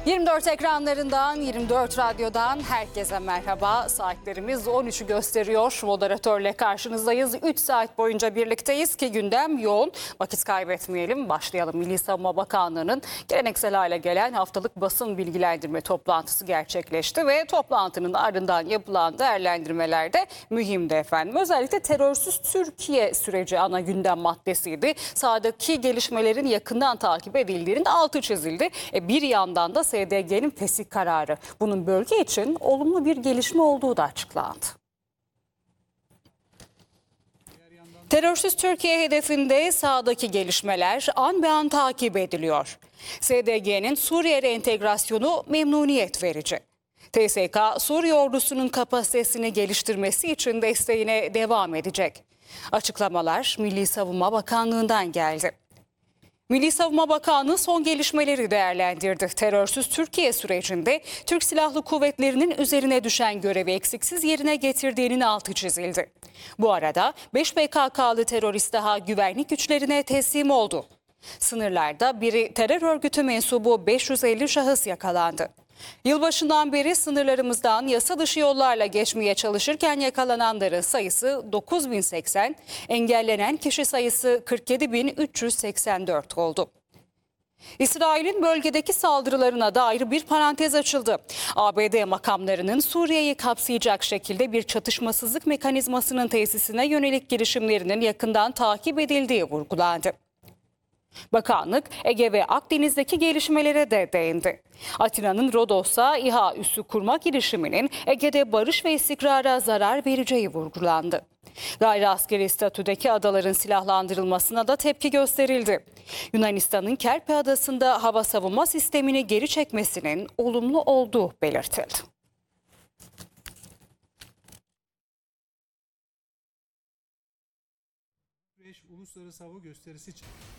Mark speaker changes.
Speaker 1: 24 ekranlarından, 24 radyodan herkese merhaba. Saatlerimiz 13'ü gösteriyor. Moderatörle karşınızdayız. 3 saat boyunca birlikteyiz ki gündem yoğun. Vakit kaybetmeyelim. Başlayalım. Milli Savunma Bakanlığı'nın geleneksel hale gelen haftalık basın bilgilendirme toplantısı gerçekleşti ve toplantının ardından yapılan değerlendirmeler de mühimdi efendim. Özellikle terörsüz Türkiye süreci ana gündem maddesiydi. Sahadaki gelişmelerin yakından takip edildiğinin altı çizildi. Bir yandan da SDG'nin fesih kararı. Bunun bölge için olumlu bir gelişme olduğu da açıklandı. Terörsüz Türkiye hedefinde sahadaki gelişmeler an be an takip ediliyor. SDG'nin Suriye reentegrasyonu memnuniyet verici. TSK, Suriye ordusunun kapasitesini geliştirmesi için desteğine devam edecek. Açıklamalar Milli Savunma Bakanlığı'ndan geldi. Milli Savunma Bakanlığı son gelişmeleri değerlendirdi. Terörsüz Türkiye sürecinde Türk Silahlı Kuvvetleri'nin üzerine düşen görevi eksiksiz yerine getirdiğinin altı çizildi. Bu arada 5 PKK'lı terörist daha güvenlik güçlerine teslim oldu. Sınırlarda biri terör örgütü mensubu 550 şahıs yakalandı. Yılbaşından beri sınırlarımızdan yasa dışı yollarla geçmeye çalışırken yakalananların sayısı 9.080, engellenen kişi sayısı 47.384 oldu. İsrail'in bölgedeki saldırılarına dair bir parantez açıldı. ABD makamlarının Suriye'yi kapsayacak şekilde bir çatışmasızlık mekanizmasının tesisine yönelik girişimlerinin yakından takip edildiği vurgulandı. Bakanlık Ege ve Akdeniz'deki gelişmelere de değindi. Atina'nın Rodos'a İHA üssü kurma girişiminin Ege'de barış ve istikrara zarar vereceği vurgulandı. Gayri askeri statüdeki adaların silahlandırılmasına da tepki gösterildi. Yunanistan'ın Kerpe Adası'nda hava savunma sistemini geri çekmesinin olumlu olduğu belirtildi.
Speaker 2: Uluslararası hava gösterisi için